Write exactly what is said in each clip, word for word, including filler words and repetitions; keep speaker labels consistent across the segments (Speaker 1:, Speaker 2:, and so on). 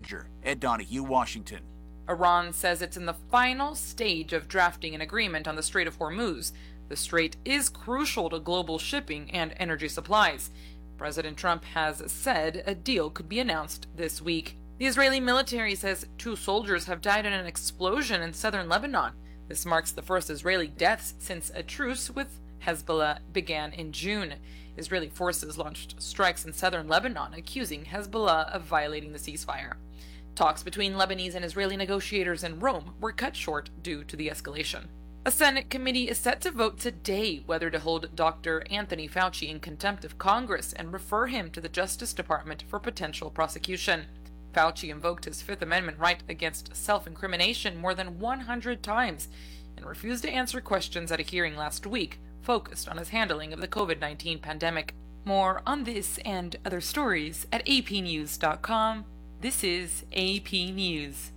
Speaker 1: Messenger. Ed Donahue, Washington.
Speaker 2: Iran says it's in the final stage of drafting an agreement on the Strait of Hormuz. The strait is crucial to global shipping and energy supplies. President Trump has said a deal could be announced this week. The Israeli military says two soldiers have died in an explosion in southern Lebanon. This marks the first Israeli deaths since a truce with Hezbollah began in June. Israeli forces launched strikes in southern Lebanon, accusing Hezbollah of violating the ceasefire. Talks between Lebanese and Israeli negotiators in Rome were cut short due to the escalation. A Senate committee is set to vote today whether to hold Doctor Anthony Fauci in contempt of Congress and refer him to the Justice Department for potential prosecution. Fauci invoked his Fifth Amendment right against self-incrimination more than one hundred times and refused to answer questions at a hearing last week focused on his handling of the covid nineteen pandemic. More on this and other stories at a p news dot com. This is A P News.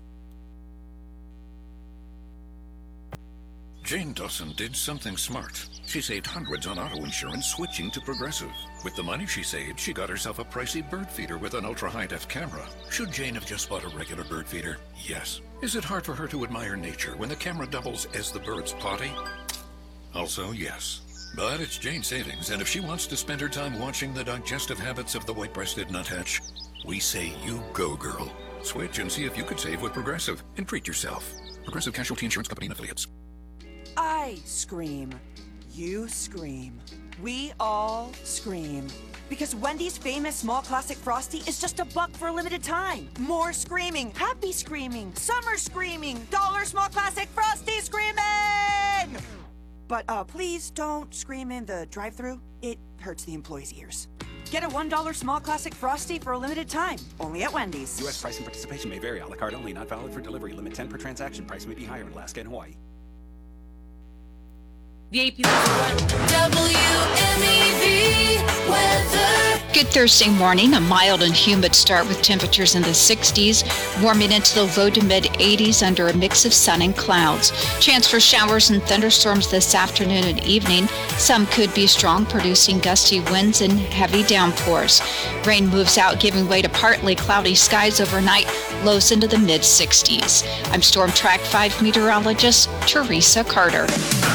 Speaker 3: Jane Dawson did something smart. She saved hundreds on auto insurance switching to Progressive. With the money she saved, she got herself a pricey bird feeder with an ultra-high-def camera. Should Jane have just bought a regular bird feeder? Yes. Is it hard for her to admire nature when the camera doubles as the bird's potty? Also, yes. But it's Jane's savings, and if she wants to spend her time watching the digestive habits of the white-breasted nuthatch, we say you go, girl. Switch and see if you could save with Progressive and treat yourself. Progressive Casualty Insurance Company and Affiliates.
Speaker 4: I scream. You scream. We all scream. Because Wendy's famous small classic Frosty is just a buck for a limited time. More screaming, happy screaming, summer screaming, dollar small classic Frosty screaming! But uh, please don't scream in the drive-thru. It hurts the employees' ears. Get a one dollar small classic Frosty for a limited time, only at Wendy's.
Speaker 5: U S price and participation may vary. A la carte only, not valid for delivery. Limit ten per transaction. Price may be higher in Alaska and Hawaii.
Speaker 2: The A P
Speaker 6: W M E V weather.
Speaker 7: Good Thursday morning, a mild and humid start with temperatures in the sixties, warming into the low to mid eighties under a mix of sun and clouds. Chance for showers and thunderstorms this afternoon and evening. Some could be strong, producing gusty winds and heavy downpours. Rain moves out, giving way to partly cloudy skies overnight, lows into the mid sixties. I'm Storm Track five meteorologist Teresa Carter.